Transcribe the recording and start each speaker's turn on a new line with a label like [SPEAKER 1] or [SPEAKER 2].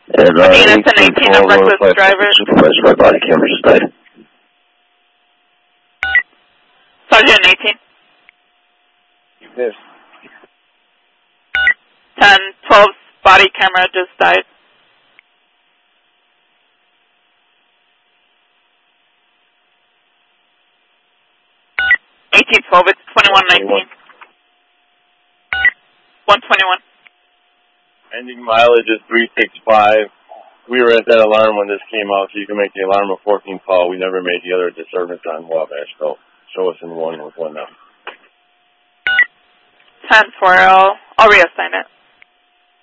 [SPEAKER 1] And
[SPEAKER 2] Medina 1018 on reckless driver.
[SPEAKER 1] Supervised by body cameras just died.
[SPEAKER 2] Sergeant 18.
[SPEAKER 3] Yes.
[SPEAKER 2] 1012 body camera just died. It's 2119. 121.
[SPEAKER 3] Ending mileage is 365. We were at that alarm when this came out, so you can make the alarm a 14 call. We never made the other disturbance on Wabash, so show us in one with one now.
[SPEAKER 2] 10-4, I'll reassign it.